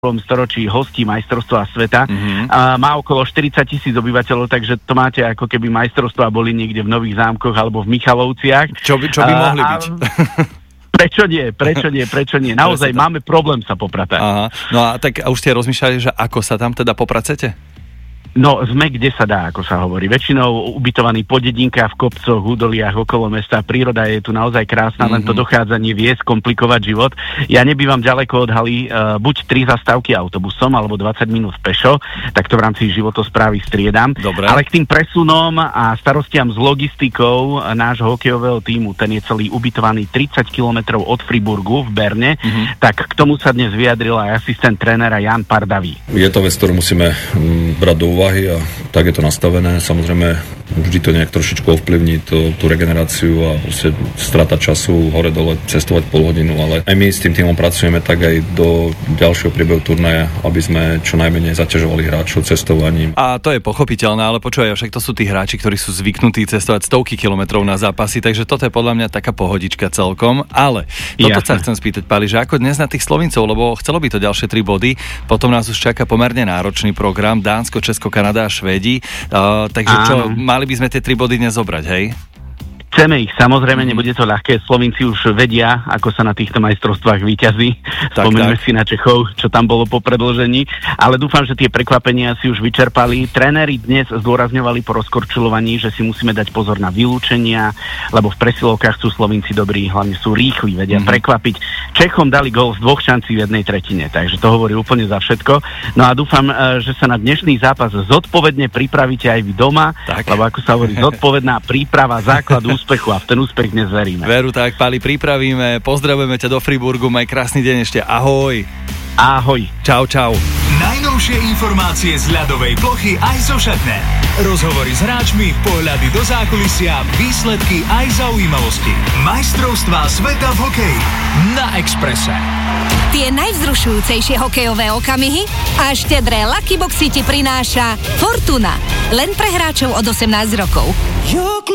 storočí hostí majstrovstvá sveta. Má okolo 40,000 obyvateľov, takže to máte ako keby majstrovstvá boli niekde v Nových Zámkoch alebo v Michalovciach. Čo by mohli byť? Prečo nie? Naozaj máme problém sa popratať. Aha. No a tak už ste rozmýšľali, že ako sa tam teda popracete? No, sme kde sa dá, ako sa hovorí. Väčšinou ubytovaní po dedinkách, v kopcoch, údoliach okolo mesta. Príroda je tu naozaj krásna, len to dochádzanie vie skomplikovať život. Ja nebývam ďaleko od haly, buď 3 zastávky autobusom, alebo 20 minút pešo, tak to v rámci životosprávy striedam. Dobre. Ale k tým presunom a starostiam s logistikou nášho hokejového tímu, ten je celý ubytovaný 30 kilometrov od Friburgu v Berne, tak k tomu sa dnes vyjadril aj asistent trénera Jan Pardaví. Je to vec, ktorú musíme brať do úvahy a tak je to nastavené. Samozrejme, vždy to nejak trošičku ovplyvní tú regeneráciu a strata času hore-dole, cestovať pol hodinu, ale aj my s tým týmom pracujeme tak aj do ďalšieho priebehu turnaja, aby sme čo najmenej zaťažovali hráčov cestovaním. A to je pochopiteľné, ale počúvaj, však to sú tí hráči, ktorí sú zvyknutí cestovať stovky kilometrov na zápasy, takže toto je podľa mňa taká pohodička celkom, ale toto sa chcem spýtať, Pali, že ako dnes na tých Slovincov, lebo chcelo by to ďalšie 3 body, potom nás už čaká pomerne náročný program, Dánsko, Česko, Kanada a Švédi. Takže čo, mali by sme tie 3 body dnes zobrať, hej? Chceme ich, samozrejme, nebude to ľahké. Slovinci už vedia, ako sa na týchto majstrovstvách víťazí. Spomeňme si na Čechov, čo tam bolo po predĺžení. Ale dúfam, že tie prekvapenia si už vyčerpali. Tréneri dnes zdôrazňovali po rozkorčulovaní, že si musíme dať pozor na vylúčenia, lebo v presilovkách sú Slovinci dobrí, hlavne sú rýchli, vedia prekvapiť. Čechom dali gól z 2 šancí v 1/3, takže to hovorí úplne za všetko. No a dúfam, že sa na dnešný zápas zodpovedne pripravíte aj vy doma, lebo ako sa hovorí, zodpovedná príprava, základ úspechu a v ten úspech dnes veríme. Veru tak, Pali, pripravíme. Pozdravujeme ťa do Friburgu, maj krásny deň ešte. Ahoj. Ahoj. Čau, čau. Najnovšie informácie z ľadovej plochy aj zo šatne. Rozhovory s hráčmi, pohľady do zákulisia, výsledky aj zaujímavosti. Majstrovstvá sveta v hokeji na Expresse. Tie najvzrušujúcejšie hokejové okamihy a štedré Lucky Boxy ti prináša Fortuna. Len pre hráčov od 18 rokov.